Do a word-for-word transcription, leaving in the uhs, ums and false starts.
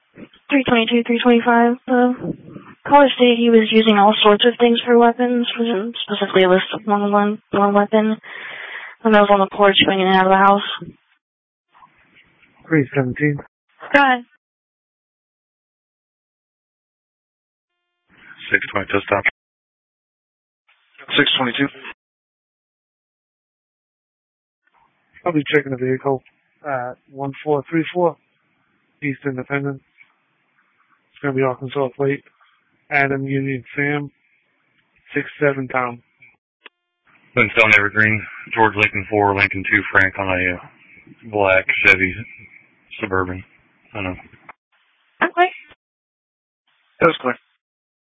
three twenty-two, three twenty-five. The caller stated he was using all sorts of things for weapons, specifically a list of one, one, one weapon. And I was on the porch going in and out of the house. three seventeen. Go ahead. six twenty-two, stop. six twenty-two. I'll be checking the vehicle at one four three four East Independence. It's going to be Arkansas plate. Adam Union Sam, six seven pound. Flintstone Evergreen, George Lincoln four, Lincoln two, Frank on a uh, black Chevy Suburban. I don't know. Okay. That was clear.